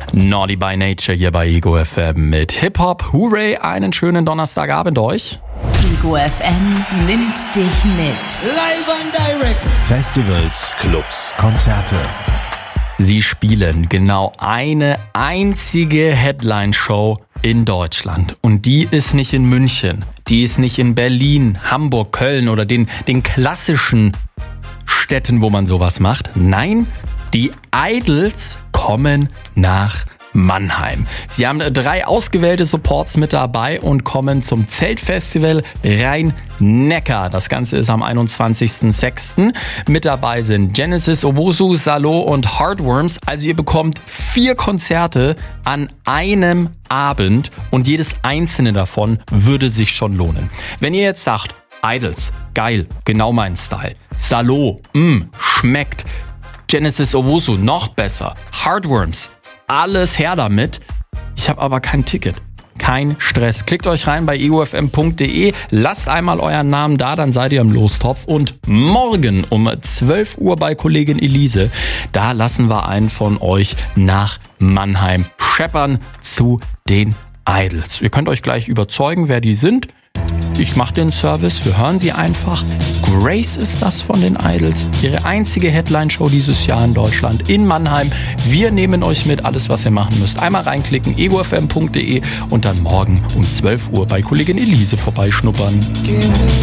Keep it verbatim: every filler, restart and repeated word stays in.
Naughty by Nature hier bei Ego F M mit Hip-Hop. Hooray, einen schönen Donnerstagabend euch. Ego F M nimmt dich mit. Live and direct. Festivals, Clubs, Konzerte. Sie spielen genau eine einzige Headline-Show in Deutschland. Und die ist nicht in München, die ist nicht in Berlin, Hamburg, Köln oder den, den klassischen Städten, wo man sowas macht. Nein, die Idols kommen nach Mannheim. Sie haben drei ausgewählte Supports mit dabei und kommen zum Zeltfestival Rhein-Neckar. Das Ganze ist am einundzwanzigsten sechsten Mit dabei sind Genesis, Owusu, Salo und Heartworms. Also ihr bekommt vier Konzerte an einem Abend und jedes einzelne davon würde sich schon lohnen. Wenn ihr jetzt sagt, Idols, geil, genau mein Style. Salo, mh, schmeckt. Genesis, Owusu, noch besser. Heartworms, alles her damit. Ich habe aber kein Ticket. Kein Stress. Klickt euch rein bei ego f m punkt d e, lasst einmal euren Namen da, dann seid ihr im Lostopf. Und morgen um zwölf Uhr bei Kollegin Elise, da lassen wir einen von euch nach Mannheim scheppern zu den Idols. Ihr könnt euch gleich überzeugen, wer die sind. Ich mache den Service, wir hören sie einfach. Grace ist das von den Idols. Ihre einzige Headline-Show dieses Jahr in Deutschland, in Mannheim. Wir nehmen euch mit, alles was ihr machen müsst. Einmal reinklicken, ego f m punkt d e und dann morgen um zwölf Uhr bei Kollegin Elise vorbeischnuppern.